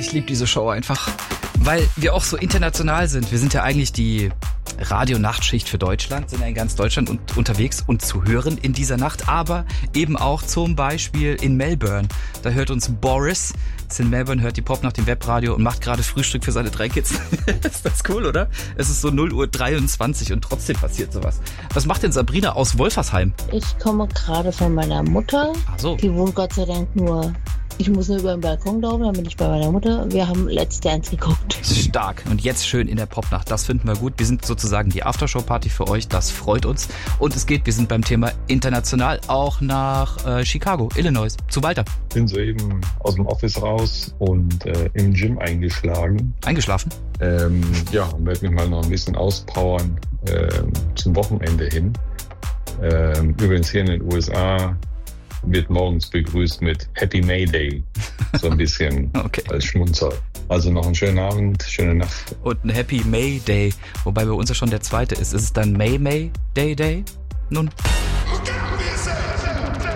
ich liebe diese Show einfach, weil wir auch so international sind. Wir sind ja eigentlich die Radio-Nachtschicht für Deutschland, sind ja in ganz Deutschland unterwegs und zu hören in dieser Nacht, aber eben auch zum Beispiel in Melbourne. Da hört uns Boris, ist in Melbourne, hört die Popnacht im Webradio und macht gerade Frühstück für seine 3 Kids. Ist das cool, oder? Es ist so 0:23 Uhr und trotzdem passiert sowas. Was macht denn Sabrina aus Wolfersheim? Ich komme gerade von meiner Mutter. Ach so. Die wohnt Gott sei Dank ich muss nur über den Balkon laufen, dann bin ich bei meiner Mutter. Wir haben Let's Dance geguckt. Stark. Und jetzt schön in der Popnacht. Das finden wir gut. Wir sind sozusagen die Aftershow-Party für euch. Das freut uns. Und wir sind beim Thema international auch nach Chicago, Illinois, zu Walter. Bin soeben aus dem Office raus und im Gym eingeschlagen. Eingeschlafen? Ja, und werde mich mal noch ein bisschen auspowern zum Wochenende hin. Übrigens hier in den USA wird morgens begrüßt mit Happy May Day. So ein bisschen okay. Als Schmunzer. Also noch einen schönen Abend, schöne Nacht. Und ein Happy May Day. Wobei bei uns ja schon der 2. ist. Ist es dann May Day? Nun.